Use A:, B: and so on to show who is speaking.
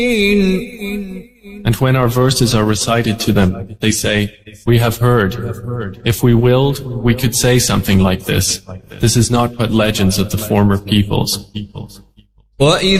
A: And when our verses are recited to them, they say, "We have heard. If we willed, we could say something like this. This is not but legends of the former peoples."